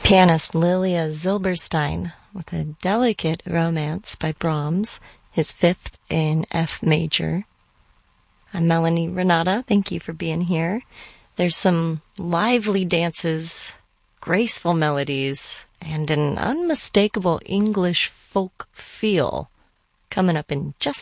Pianist Lilia Zilberstein with a delicate romance by Brahms, his fifth in F major. I'm Melanie Renata. Thank you for being here. There's some lively dances, graceful melodies, and an unmistakable English folk feel coming up in just